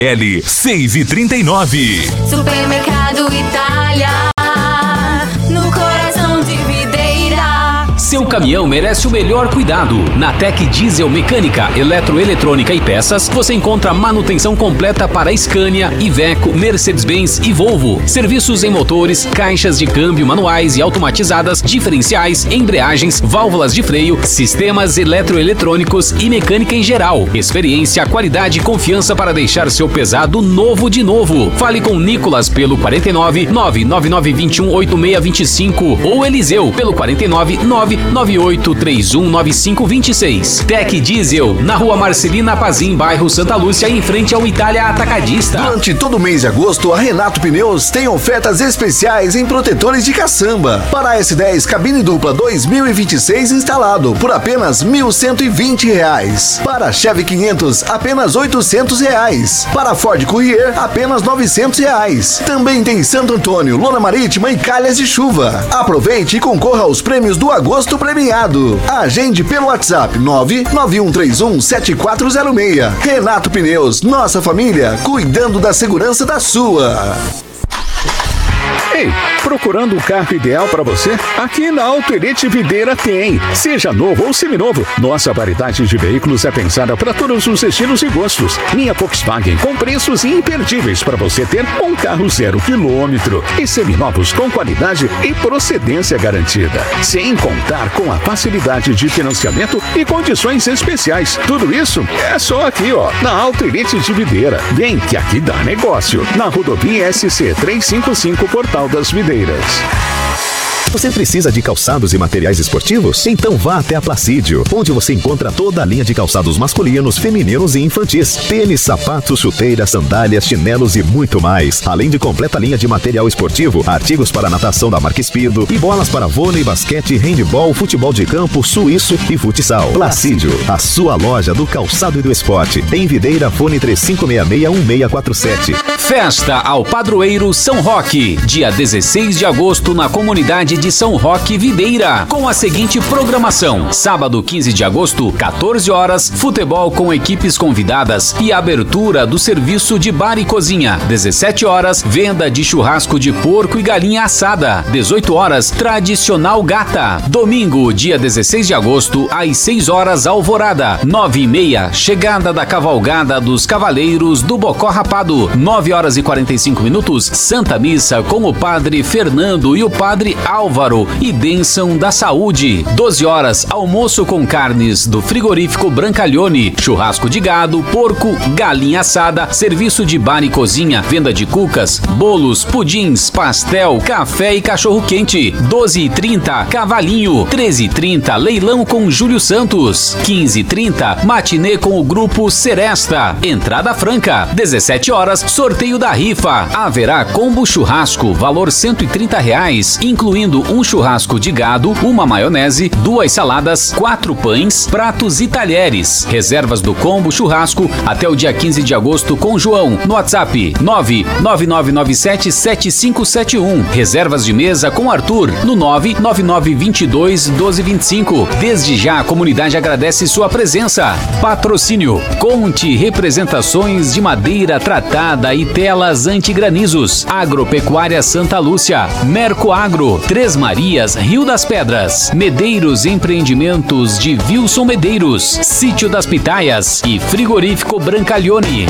L Save 39. Supermercado Itália, no coração de Videira. Seu caminhão merece o melhor cuidado. Na Tec Diesel Mecânica, Eletroeletrônica e Peças, você encontra manutenção completa para Scania, Iveco, Mercedes-Benz e Volvo. Serviços em motores, caixas de câmbio manuais e automatizadas, diferenciais, embreagens, válvulas de freio, sistemas eletroeletrônicos e mecânica em geral. Experiência, qualidade e confiança para deixar seu pesado novo de novo. Fale com Nicolas pelo 49 99921 8625 ou Eliseu pelo 49 998319526. Tec Diesel, na Rua Marcelina Pazim, bairro Santa Lúcia, em frente ao Itália Atacadista. Durante todo o mês de agosto, a Renato Pneus tem ofertas especiais em protetores de caçamba. Para a S10 cabine dupla 2026 instalado por apenas R$ 1.120. Para a Chevy 500, apenas R$ 800. Para a Ford Courier, apenas R$ 900. Também tem Santo Antônio, lona marítima e calhas de chuva. Aproveite e concorra aos prêmios do agosto premiado. Agende pelo WhatsApp 991317406. Renato Pneus, nossa família, cuidando da segurança da sua. Ei, procurando o carro ideal para você? Aqui na Auto Elite Videira tem. Seja novo ou seminovo, nossa variedade de veículos é pensada para todos os estilos e gostos. Linha Volkswagen com preços imperdíveis para você ter um carro 0 quilômetro e seminovos com qualidade e procedência garantida. Sem contar com a facilidade de financiamento e condições especiais. Tudo isso é só aqui, ó, na Auto Elite de Videira. Vem que aqui dá negócio. Na rodovia SC 355 Portal das Videiras. Você precisa de calçados e materiais esportivos? Então vá até a Placídio, onde você encontra toda a linha de calçados masculinos, femininos e infantis. Tênis, sapatos, chuteiras, sandálias, chinelos e muito mais. Além de completa linha de material esportivo, artigos para natação da marca Speedo e bolas para vôlei, basquete, handebol, futebol de campo, suíço e futsal. Placídio, a sua loja do calçado e do esporte. Em Videira, fone 3566-1647. Festa ao Padroeiro São Roque, dia 16 de agosto na comunidade de São Roque Videira, com a seguinte programação: sábado 15 de agosto, 14 horas, futebol com equipes convidadas e abertura do serviço de bar e cozinha. 17 horas, venda de churrasco de porco e galinha assada. 18 horas, tradicional gata. Domingo, dia 16 de agosto, às 6 horas, alvorada. 9h30, chegada da cavalgada dos Cavaleiros do Bocó Rapado. 9 horas e 45 minutos, Santa Missa com o Padre Fernando e o Padre Álvaro e bênção da saúde. 12 horas, almoço com carnes do frigorífico Brancalhone, churrasco de gado, porco, galinha assada, serviço de bar e cozinha, venda de cucas, bolos, pudins, pastel, café e cachorro quente. 12h30, cavalinho. 13h30, leilão com Júlio Santos. 15h30, matinê com o grupo Seresta, entrada franca. 17 horas, sorteio da rifa. Haverá combo churrasco, valor R$130, incluindo um churrasco de gado, uma maionese, 2 saladas, 4 pães, pratos e talheres. Reservas do combo churrasco até o dia 15 de agosto com João, no WhatsApp 999977571. Reservas de mesa com Arthur no 999221225. Desde já a comunidade agradece sua presença. Patrocínio: Conte Representações de Madeira Tratada e Telas Antigranizos. Agropecuária Santa Lúcia, Mercoagro, Três Marias, Rio das Pedras, Medeiros Empreendimentos de Wilson Medeiros, Sítio das Pitaias e Frigorífico Brancalhone.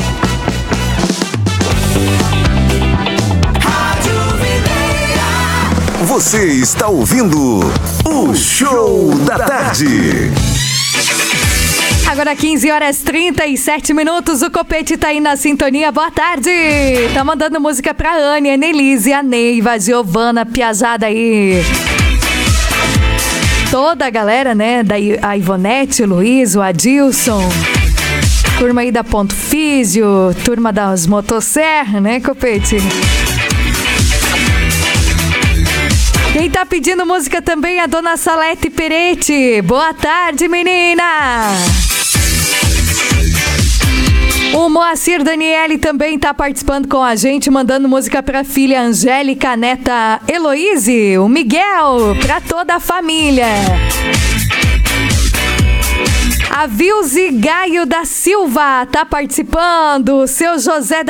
Você está ouvindo o Show da Tarde. Agora 15 horas 37 minutos, o Copete tá aí na sintonia. Boa tarde! Tá mandando música pra Anne, a Nelise, a Neiva, a Giovana, Piazada aí. Toda a galera, né? A Ivonete, o Luiz, o Adilson. Turma aí da Ponto Físio, turma das Motosserra, né, Copete? Quem tá pedindo música também é a dona Salete Peretti. Boa tarde, menina! O Moacir Daniele também tá participando com a gente, mandando música pra filha Angélica, a neta Heloíse, o Miguel, pra toda a família. A Vilze Gaio da Silva tá participando, seu José da